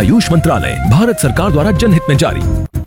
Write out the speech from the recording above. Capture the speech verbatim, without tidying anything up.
आयुष मंत्रालय भारत सरकार द्वारा जनहित में जारी।